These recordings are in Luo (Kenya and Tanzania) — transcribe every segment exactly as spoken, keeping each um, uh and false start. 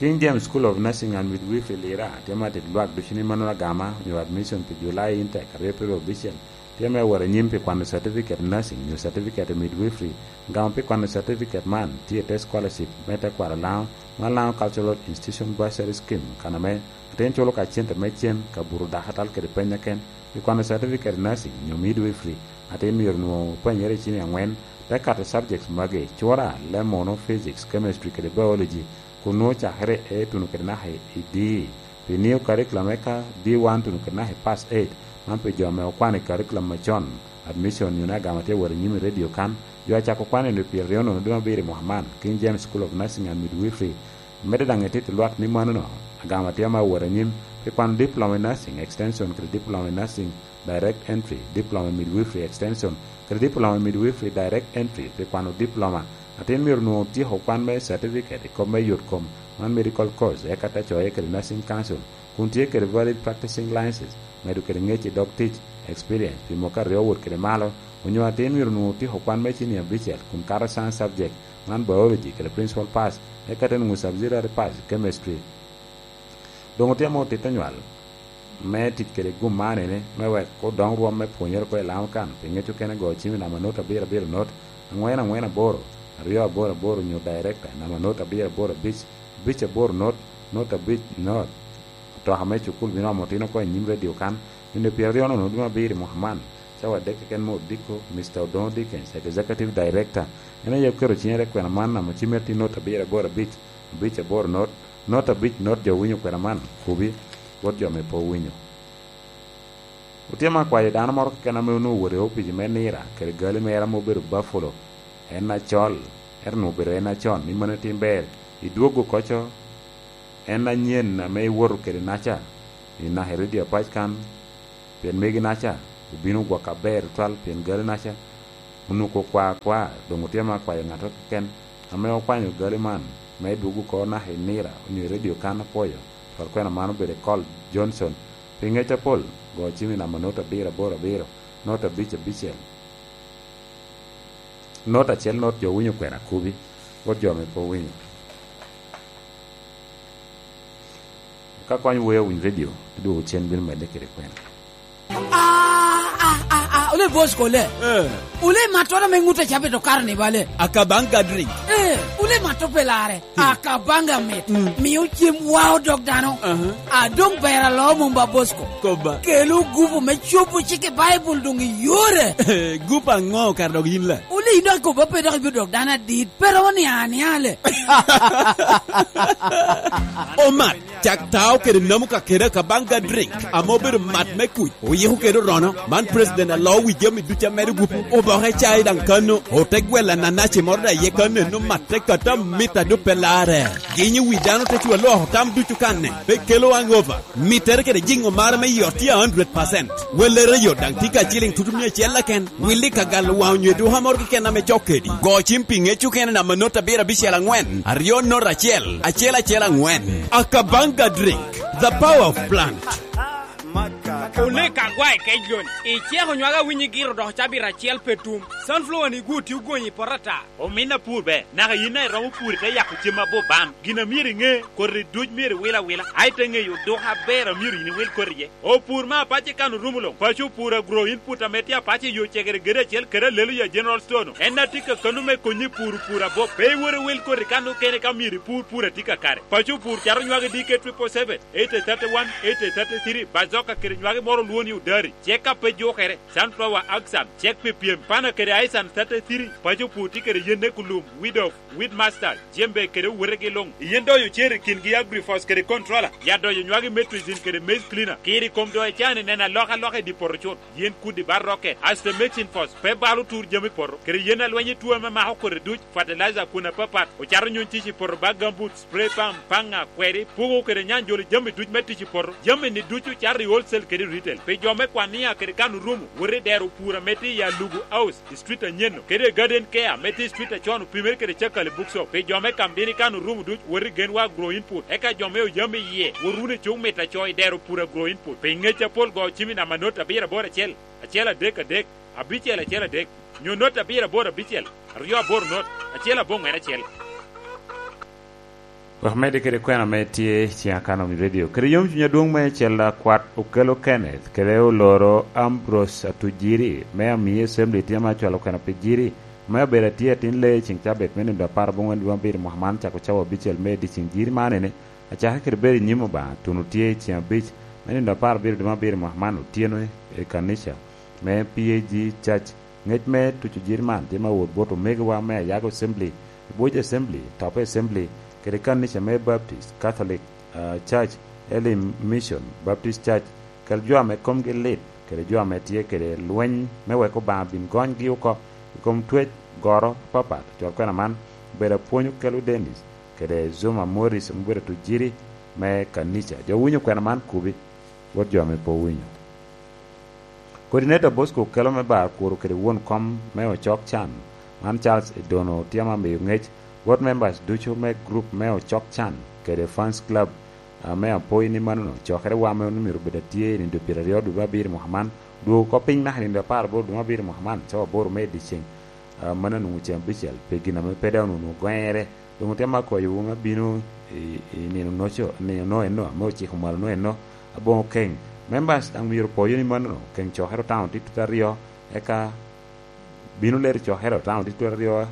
King James School of Nursing and Midwifery lira tema de luak bishini manuna gama new admission to July intake April vision tema wara nyimpe kwano certificate nursing new certificate midwifery gampe kwano certificate man T T scholarship meta kwara lao malang cultural institution bursary scheme kaname tencholo ka chente mechen ka buru da hatal ke penya ken kwano certificate nursing new midwifery aten yor no panyere chini angwen da kata subjects mage chora lemono physics chemistry ke biology kuno chahre e tunu kena hai idi pe new curriculum eka D one tunu kena hai pass eight man pe jome okwane curriculum machon admission yuna gamate wor nyimi radio kan yo acha ko kwane no pe riono no bere Muhammad King James School of Nursing and Midwifery mede dangete to luat ni manuno gamate ma wor nyim pe kwan diploma in nursing extension ke diploma in nursing direct entry diploma in midwifery extension ke diploma in midwifery direct entry pe kwano diploma aten mir no ti ho kwan me certificate ko me yot kom man medical course e kata cho e ke nursing council kun ti ke valid practicing license me do ke ngechi doc teach experience pi mo ka rewo ke malo onyo aten mir no ti ho kwan me chini abichel kun kara science subject man biology ke principal pass e kata no subsidiary pass chemistry dongo ti mo ti tanwal me ti ke gum mane ne me we ko dong ro me ponyer ko la kan pe ngechu ken go chimi na manota bira bira not ngwena ngwena boro Rio bora bora new director na manota bia bora beach beach bora not not a beach not to ha mechu kul bina motino ko nyim radio kan ine Pierre no no duma biri Muhammad chawa deke ken mo diko Mister Don Dickens executive director ene ye kero chinyere kwa man na mchimeti not a bia bora beach beach bora not not a beach not jo winyo kwa man kubi what jo me po winyo utema kwa dana mor kana me no wore opi menira kere gali me era mo beru Buffalo ena chol erno bere ena chon ni mane timber iduogo kocho ena nyen na me woru kere nacha ina heredia pachkan pen megi nacha ubinu gwa kaber twal pen gale nacha unu ko kwa kwa dongo tema kwa ngato ken ame okwanyo gale man me dugu ko na henira uni radio kana poyo par kwena mano bere call Johnson pingecha pol go chimi na manota bira bora biro nota bicha bichel nota chel not jo winyo kwera kubi what jo me po winyo ka kwanyo we win radio do chen bil me de kere kwen ah ah ah ah ole Bosco le eh ule matora mengute chape to carne vale akabanga drink eh ule matopelare akabanga met mi uchim wow dog dano a dong bera lo mumba Bosco koba kelu gupu me chupu chike bible dungi yore gupa ngo kar dog yinla ule ina ko ba pe dog dog dana dit pero ni ani ale o mat chak taw kere namuka kere kabanga drink amober mat me ku o yehu kere rono man president law wi jemi ducha meru gupu o ba he chai dan kanu o tegwela na nachi morda ye kanu no matte kata mita do pelare ginyi wi dano te chulo lo tam duchu kanne pe kelo angova mitere kere jingo mara me yorti one hundred percent wele re yo dan tika chilling tutumye chela ken wili kagal wa nyedu hamor ke na me chokedi go chimping e chuken na manota bira bishela ngwen ario no rachel achela chela ngwen akabanga drink the power of plant ole kagwai kejon e chego nywaga winyi giro do chabira chiel petum sunflower ni guti ugonyi porata o mina purbe na yina ro pur te yak chima bo bam gina miri nge korri duj miri wila wila ai tenge yu do ha bera miri ni wil korrie o pur ma pachi kanu rumulo pachu pura grow input ametia pachi yu chegere gere chel kere lelu ya general store enna tika kanu me konyi pur pura bo pe wore wil korri kanu kene kamiri pur pura tika kare pachu pur charo nywaga dike triple seven eight three one eight three three bazoka kere nywaga moro luoni udari check up jo kere sunflower axam check ppm pana kere aisan thirty-three pacho puti kere yende kulum widow with master jembe kere werege long yendo yo chere kingi agri force kere controller yado yo nywagi metrizin kere maize cleaner kiri komdo e chane nena loka loka di porchot yen kudi barrocket as the mixing force pe balu tour jemi porro kere yena lwenye tuwa mama hokore duch fertilizer kuna papat o charo nyonchi chi porro bagambut spray pump panga kweri pugo kere nyanjoli jemi duch meti chi porro jemi ni duchu chari wholesale kere retail pe jome kwania kere kanu rumu wore deru pura meti ya lugu house street nyeno kere garden care meti street chonu primer kere chakale bookshop pe jome kambini kanu rumu duch wore genwa grow input eka jome o jame ye worune chung meta choy deru pura grow input pe ngecha pol go chimi na manota bira bora chel achela dek dek abichela chela dek nyo nota bira bora bichel rio bor not achela bonga na chel Ahmed kere kwena metie chia kano mi radio. Kere yom chunya duong me chela kwat ukelo Kenneth. Kere oloro Ambrose Atujiri. Mea miye assembly tia ma chwalo kwena pejiri. Mea bera tia tin le ching chabet meni da par bongwen duang biri Muhammad chako chawa bichel me di ching jiri manene. Achaha kere beri nyimo ba tunu tie chia bich. Meni da par biri duang biri Muhammad utieno e kanisha. Me P A G Church. Ngech me tuchu jiri man. Tia ma wud boto mega wa mea yago assembly. Boja assembly. Top assembly. Kere kanisha me Baptist, Catholic uh, Church, Elim Mission, Baptist Church, kere jua me kom ge lit, kere jua me tie kere luen me weko ba bin gong gi uko, kom tuet goro papat, jua kwena man, bera ponyo kelu Dennis, kere Zuma Morris mbere tu jiri me kanisha, jua winyo kwena man kubi, wot jua me po winyo. Coordinator Bosco kelo me bar kuru kere won kom me o chok chan, man Charles Edono tiama me yungech, Board members ducho me group meo chok chan kede fans club uh, meo poi ni manuno chokere wa meo numiru bedatie ni do pirario du babir Muhammad du ko ping na ni do par bo du babir Muhammad chawa bor me di ching uh, mananu nguche bichel pegina me pedao nu no gwere du mutema ko yu nga binu ni no cho ni no eno mo chi humal no eno abo king members ang miru poi ni manuno king chokero town titario eka binu ler chokero town titario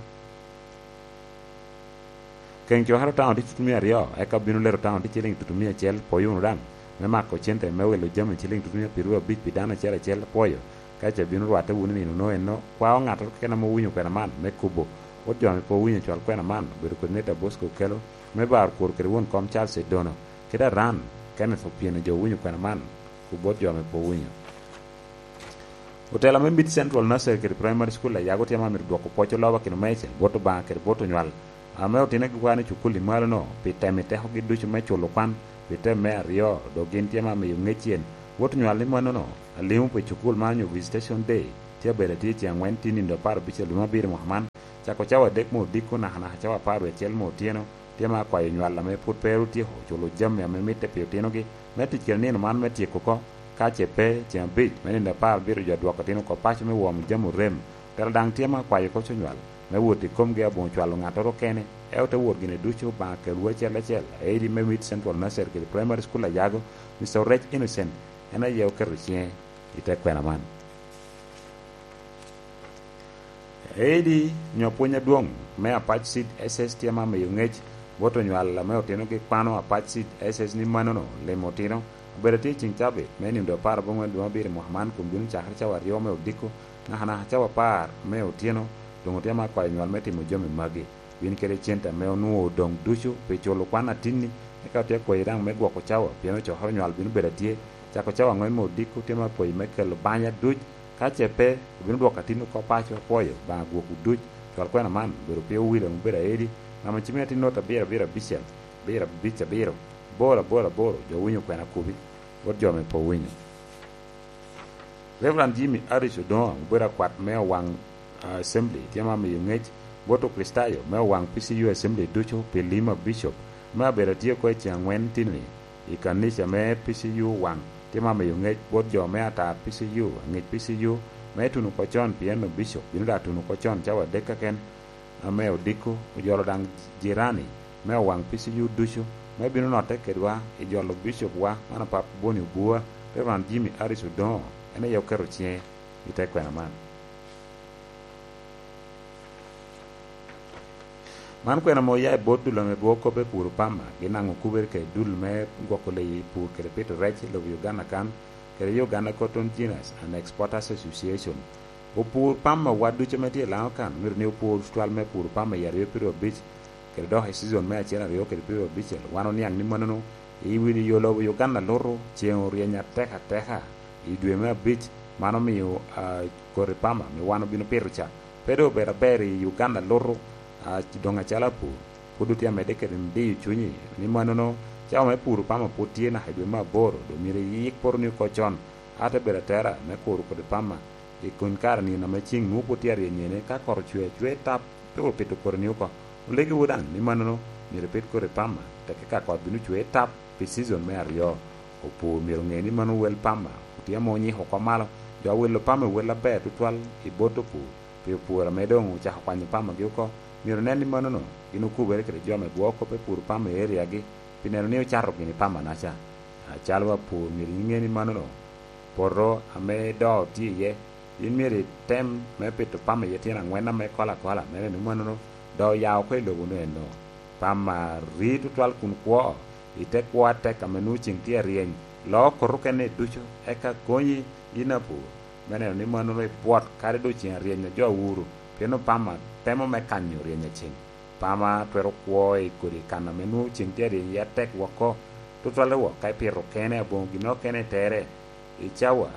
Ken cho haro town titumia rio eka binu lero town tichiling tutumia chel poyo ran me mako chente me welo jam chiling tutumia pirua bit pidana chela chel poyo kacha binu wate wuni ni no eno kwa ngato kena mo winyo kwena man me kubo ojo me po winyo chwal kwena man beru Coordinator Bosco kelo me bar kur kere won kom Charles Edono keda ran Kenneth Opieno jo winyo kwena man kubo jo me po winyo Hotela me Mid Central Nursery kere primary school la yago tiama mir doko pocho lawa kino meche boto ba kere boto nywal Ameo tine kwani chukuli malo no pite me teho ki duchu me chulo kwan pite me ario do gintia ma me yungechien wotu nywali mano no alimu pe chukul manyo visitation day tia bela tia tia ngwen tini ndo paro biche luma biri Muhammad chako chawa dek mo diku na hana chawa paro e chel mo tieno tia ma kwa yunywala me put peru tia ho chulo jam ya me mite pio tieno ki me tichel nino man me tia koko kache pe tia bich me ndo paro biri jadwaka tino ko pacho me uamu jamu rem tel dang tia ma kwa yuko chunywala me wuti kom ge bon chwalo ngatoro kene e ote wot gine ducho ba ke ruo chela chela e di me Mid Central Nursery ke primary school la yago Mister Rech Innocent ena ye o kerchie ite kwena man e di nyopunya duong me apach seed S S tiama me yungech boto nywal la me oteno ke pano apach seed S S ni manono le motino berati chingtabe me ni ndo par bongo do bir Muhammad kumbun chahar chawar yo me odiko na hana chawa par me otieno dongo tema kwa nywal meti mo jome magi win kere chenta me onu dong duchu pe cholo kwana tinni e ka te ko irang me gwo ko chawa piano cho har nywal binu beratie cha ko chawa ngoy mo diku tema po me kel banya duch ka chepe binu do ka tinu ko pacho poyo ba gwo ku duch chol kwana man bero pe wile mo bera edi na ma chimeti nota bera bera bichel bera bicha bero bora bora bora jo winyo kwana kubi wot jo me po winyo Reverend Jimmy Arisho don bera kwat me wang Uh, assembly tiama me yungech boto Kristayo me wang P C U assembly ducho pe lima bishop me bera tie ko changwen tinni ikanisha me P C U wang tiama me yungech bot jo me ata P C U ngich P C U me tunu ko chon piano bishop binda tunu ko chon chawa deka ken me odiko jolo dang jirani me wang P C U ducho me binu no tekedwa e jolo bishop wa mana pap boni bua Reverend Jimmy Arisu don ene yo kero chie ite kwena man Man kwena mo ya bot dul me boko be pur pama ginango kuber ke dul me goko le pur ke repete rech lo Uganda kan ke Uganda Cotton Ginners and Exporters Association o pur pama wadu chemeti la kan mir ne pur stwal me pur pama ya re pero bich ke do he season me achena re ke pero bich wano ni ang ni manano i wini yo lo Uganda loro cheo rienya teka teka i dwe me bich mano mi o kore pama mi wano bino percha pero bera beri Uganda loro a donga chala pu pudu tia medeke ndi chunyi ni manono cha me puru pama putie na hebe ma boro do mire yik por ni ko chon ata bera tera me kuru ko de pama e kun kar ni na me ching mu putia re nyene ka kor chwe chwe tap pe o peto kor ni ko legi wudan ni manono mire pet ko re pama te ka ko binu chwe tap pe season me ario o pu miro ngeni manu wel pama putia mo nyi ho ko malo jo wel pama wel la be tutwal i boto pu pe pu ra me dong cha kwa ni pama gi ko miro neni manono gino kubere kre jome gwoko pe pur pama area gi pineno ni ocharo gini pama nacha chalwa pur miri ngeni manono porro ame do tiye in miri tem me pito pama yetina ngwena me kola kola mene ni manono do yaw ko logo no eno pama ritu twal kun kwo ite kwa te kamenu chingtie rien lo koruke ne ducho eka konyi ina pu mene ni manono ipot kare do ching rien jo uru pieno pama temo me kanyo rien ching pama pero kwo e kuri kana menu chingtie rien ya tek wako tutwale wo kai piro kene bongi no kene tere ichawa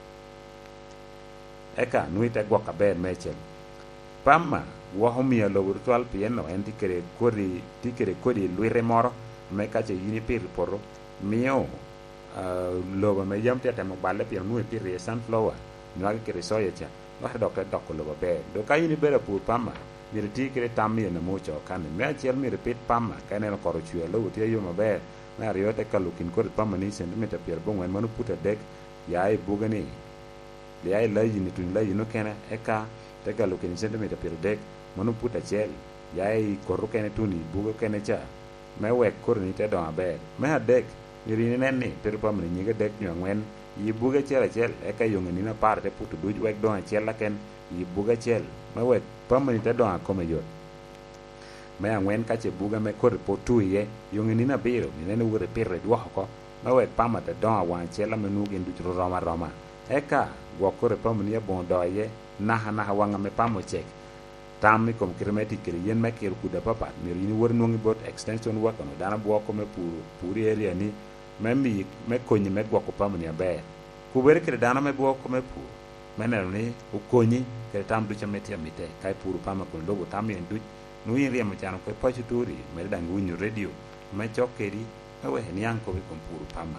eka nuite gwa kaber mechel pama wo homia lo virtual pieno enti kere kori tikere kori luire moro me kache yini pir porro mio uh, lo me yam tete mo balle pieno nu pir ye sunflower no ake kere soya cha wa dokka dokko lo be do kai ni bere pur pama mir tikere tammi na mocho kan me chel mir pit pama kane no koro chue lo tie yo maber na riote kalukin kor pama ni centimeter pier bongwen manu puta dek yae bugani yae layi ni tun layi no kene eka te kalukin centimeter pier dek manu puta chel yae koru kene tuni bugo kene cha me wek kor ni te don aber me adek ni nenni per pama ni nyiga dek nywen yi buga chel chel eka yongeni na parte putu duj wek don chel la ken yi buga chel me wek pama ni te don akome yot me angwen kache buga me kor potuye yongeni na biro ni nene wure pirre dwako me wek pama te don wan chela menu gen du roma roma eka gwakore pama ni bon doye naha naha wanga me pamo chek tammi kom kirmeti kiri yen me kir kuda papa mir yini wor nongi bot extension wako no dana bwako me puru puri area ni me mi me konyi me gwako pama ni abe kubere kire dana me bwako me puru menero ni ukonyi kire tam du chameti amite kai puru pama kon logo tammi en du nui ria machano ko pachuturi me dangu nyu radio me chokeri me we ni anko vi kompuru pama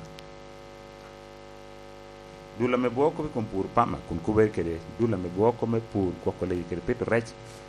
dula me bwoko vi kompuru pama kun kuber kere dula me bwoko me pur ko ko le kere peto rech